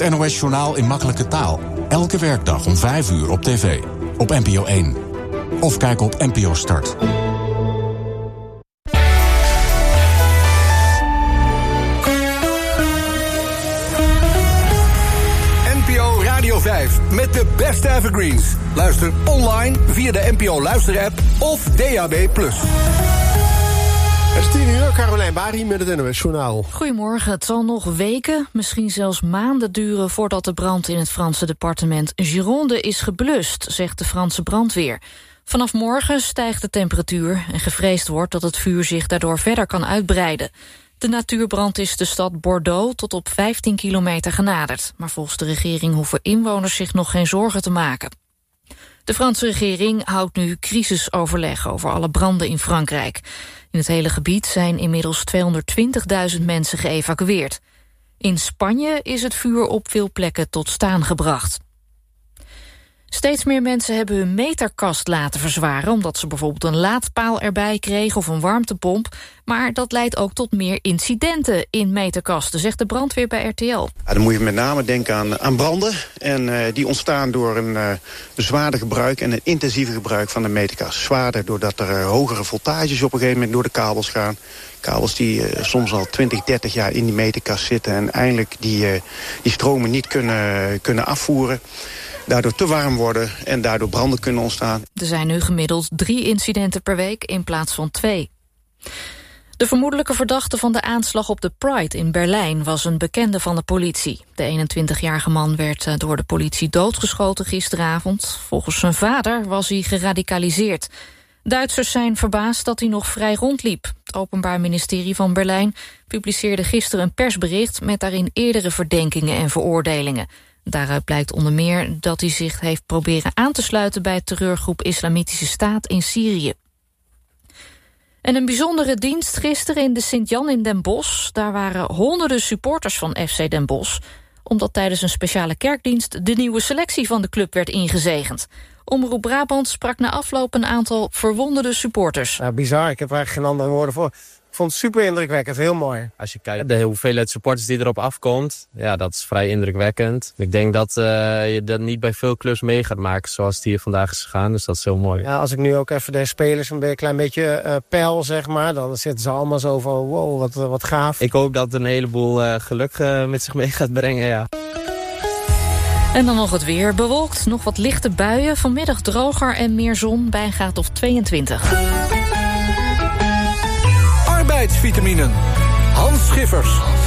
Het NOS-journaal in makkelijke taal. Elke werkdag om 5 uur op tv. Op NPO 1. Of kijk op NPO Start. NPO Radio 5 met de beste evergreens. Luister online via de NPO Luister-app of DAB+. Het is 10 uur, Carolijn Bari met het NOS-journaal. Goedemorgen. Het zal nog weken, misschien zelfs maanden duren voordat de brand in het Franse departement Gironde is geblust, zegt de Franse brandweer. Vanaf morgen stijgt de temperatuur en gevreesd wordt dat het vuur zich daardoor verder kan uitbreiden. De natuurbrand is de stad Bordeaux tot op 15 kilometer genaderd. Maar volgens de regering hoeven inwoners zich nog geen zorgen te maken. De Franse regering houdt nu crisisoverleg over alle branden in Frankrijk. In het hele gebied zijn inmiddels 220.000 mensen geëvacueerd. In Spanje is het vuur op veel plekken tot staan gebracht. Steeds meer mensen hebben hun meterkast laten verzwaren, omdat ze bijvoorbeeld een laadpaal erbij kregen of een warmtepomp. Maar dat leidt ook tot meer incidenten in meterkasten, zegt de brandweer bij RTL. Ja, dan moet je met name denken aan branden. En die ontstaan door een zwaarder gebruik en een intensiever gebruik van de meterkast. Zwaarder doordat er hogere voltages op een gegeven moment door de kabels gaan. Kabels die soms al 20, 30 jaar in die meterkast zitten en eindelijk die stromen niet kunnen afvoeren. Daardoor te warm worden en daardoor branden kunnen ontstaan. Er zijn nu gemiddeld 3 incidenten per week in plaats van 2. De vermoedelijke verdachte van de aanslag op de Pride in Berlijn was een bekende van de politie. De 21-jarige man werd door de politie doodgeschoten gisteravond. Volgens zijn vader was hij geradicaliseerd. Duitsers zijn verbaasd dat hij nog vrij rondliep. Het Openbaar Ministerie van Berlijn publiceerde gisteren een persbericht met daarin eerdere verdenkingen en veroordelingen. Daaruit blijkt onder meer dat hij zich heeft proberen aan te sluiten bij terreurgroep Islamitische Staat in Syrië. En een bijzondere dienst gisteren in de Sint-Jan in Den Bosch. Daar waren honderden supporters van FC Den Bosch, omdat tijdens een speciale kerkdienst de nieuwe selectie van de club werd ingezegend. Omroep Brabant sprak na afloop een aantal verwonderde supporters. Nou, bizar, ik heb er eigenlijk geen andere woorden voor. Ik vond het super indrukwekkend, heel mooi. Als je kijkt de hoeveelheid supporters die erop afkomt, ja, dat is vrij indrukwekkend. Ik denk dat je dat niet bij veel clubs mee gaat maken zoals het hier vandaag is gegaan, dus dat is heel mooi. Ja, als ik nu ook even de spelers een klein beetje peil, zeg maar, dan zitten ze allemaal zo van wow, wat gaaf. Ik hoop dat het een heleboel geluk met zich mee gaat brengen, ja. En dan nog het weer. Bewolkt, nog wat lichte buien. Vanmiddag droger en meer zon bij een graad of 22. Arbeidsvitaminen. Hans Schiffers.